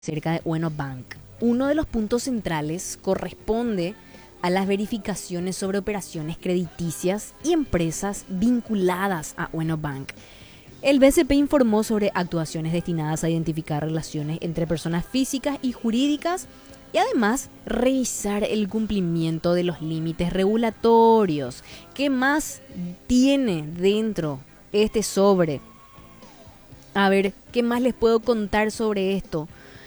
Cerca de Ueno Bank. Uno de los puntos centrales corresponde a las verificaciones sobre operaciones crediticias y empresas vinculadas a Ueno Bank. El BCP informó sobre actuaciones destinadas a identificar relaciones entre personas físicas y jurídicas y además revisar el cumplimiento de los límites regulatorios. ¿Qué más tiene dentro este sobre? A ver, ¿qué más les puedo contar sobre esto?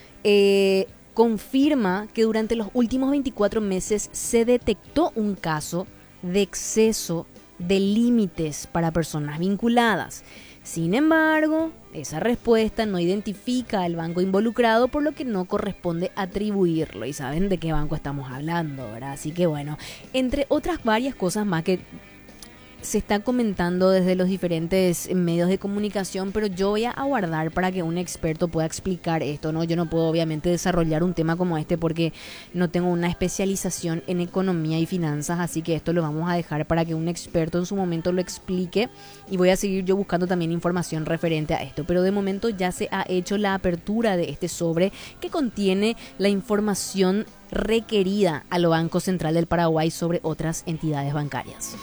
Confirma que durante los últimos 24 meses se detectó un caso de exceso de límites para personas vinculadas. Sin embargo, esa respuesta no identifica al banco involucrado, por lo que no corresponde atribuirlo. Y saben de qué banco estamos hablando, ¿verdad? Así que bueno, entre otras varias cosas más que se está comentando desde los diferentes medios de comunicación, pero yo voy a aguardar para que un experto pueda explicar esto, ¿no? Yo no puedo obviamente desarrollar un tema como este porque no tengo una especialización en economía y finanzas, así que esto lo vamos a dejar para que un experto en su momento lo explique y voy a seguir yo buscando también información referente a esto, pero de momento ya se ha hecho la apertura de este sobre que contiene la información requerida a lo Banco Central del Paraguay sobre otras entidades bancarias.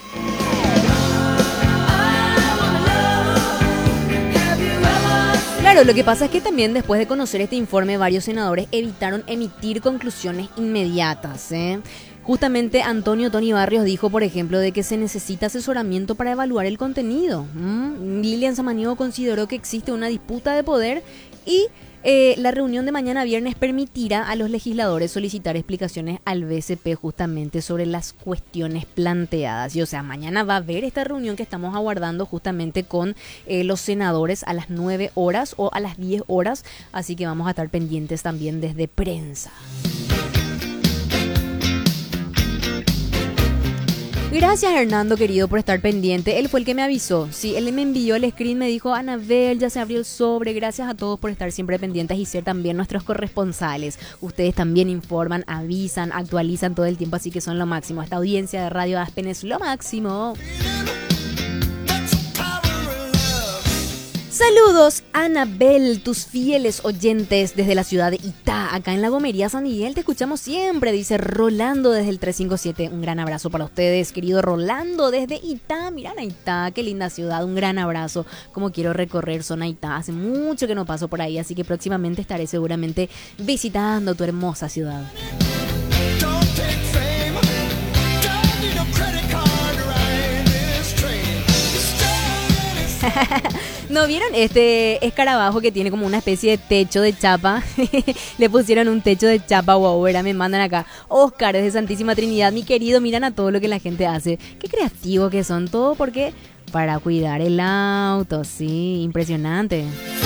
Claro, lo que pasa es que también después de conocer este informe, varios senadores evitaron emitir conclusiones inmediatas, Justamente Antonio Tony Barrios dijo, por ejemplo, de que se necesita asesoramiento para evaluar el contenido. Lilian Samaniego consideró que existe una disputa de poder y la reunión de mañana viernes permitirá a los legisladores solicitar explicaciones al BCP justamente sobre las cuestiones planteadas. Y o sea, mañana va a haber esta reunión que estamos aguardando justamente con los senadores a las 9 horas o a las 10 horas. Así que vamos a estar pendientes también desde prensa. Gracias Hernando querido por estar pendiente, él fue el que me avisó, sí, él me envió el screen, me dijo Anabel, ya se abrió el sobre, gracias a todos por estar siempre pendientes y ser también nuestros corresponsales, ustedes también informan, avisan, actualizan todo el tiempo, así que son lo máximo, esta audiencia de Radio Aspen es lo máximo. Saludos, Anabel, tus fieles oyentes desde la ciudad de Itá, acá en la Gomería San Miguel, te escuchamos siempre, dice Rolando desde el 357, un gran abrazo para ustedes, querido Rolando, desde Itá, miran a Itá, qué linda ciudad, un gran abrazo, como quiero recorrer zona Itá, hace mucho que no paso por ahí, así que próximamente estaré seguramente visitando tu hermosa ciudad. ¿No vieron este escarabajo que tiene como una especie de techo de chapa? Le pusieron un techo de chapa, wow, ¿verdad? Me mandan acá. Oscar desde Santísima Trinidad, mi querido, miran a todo lo que la gente hace. Qué creativos que son, todo porque para cuidar el auto, sí, impresionante.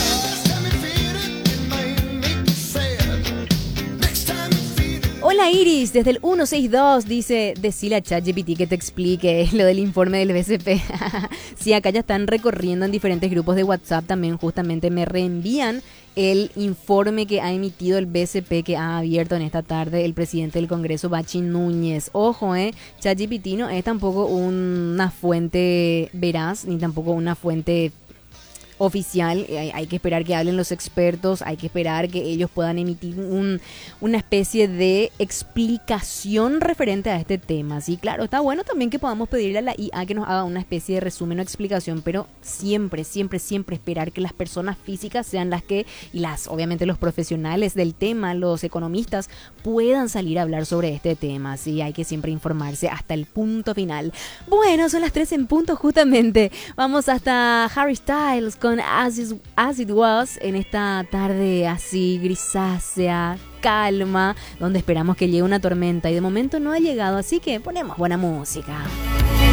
Hola Iris, desde el 162 dice, decile a ChatGPT que te explique lo del informe del BCP. Sí, acá ya están recorriendo en diferentes grupos de WhatsApp, también justamente me reenvían el informe que ha emitido el BCP que ha abierto en esta tarde el presidente del Congreso, Bachi Núñez. Ojo, ChatGPT no es tampoco una fuente veraz, ni tampoco una fuente oficial, hay que esperar que hablen los expertos, hay que esperar que ellos puedan emitir una especie de explicación referente a este tema. Sí, claro, está bueno también que podamos pedirle a la IA que nos haga una especie de resumen o explicación, pero siempre, siempre, siempre esperar que las personas físicas sean las que, y obviamente los profesionales del tema, los economistas, puedan salir a hablar sobre este tema. Sí, hay que siempre informarse hasta el punto final. Bueno, son las 3 en punto justamente. Vamos hasta Harry Styles con As It Was en esta tarde así grisácea, calma, donde esperamos que llegue una tormenta y de momento no ha llegado, así que ponemos buena música.